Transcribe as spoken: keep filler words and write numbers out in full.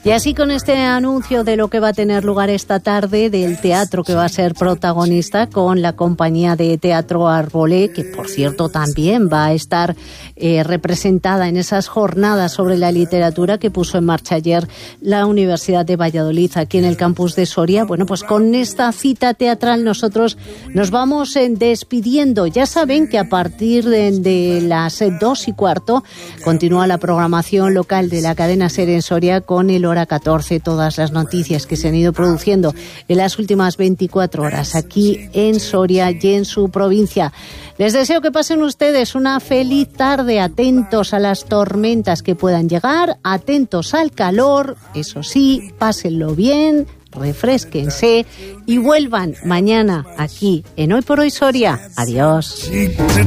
Y así con este anuncio de lo que va a tener lugar esta tarde, del teatro que va a ser protagonista con la compañía de teatro Arbolé, que por cierto también va a estar eh, representada en esas jornadas sobre la literatura que puso en marcha ayer la Universidad de Valladolid aquí en el campus de Soria. Bueno, pues con esta cita teatral nosotros nos vamos eh, despidiendo. Ya saben que a partir de, de las dos y cuarto continúa la programación local de la cadena SER en Soria con el Hora catorce, todas las noticias que se han ido produciendo en las últimas veinticuatro horas aquí en Soria y en su provincia. Les deseo que pasen ustedes una feliz tarde, atentos a las tormentas que puedan llegar, atentos al calor, eso sí, pásenlo bien, refrésquense y vuelvan mañana aquí en Hoy por Hoy Soria. Adiós.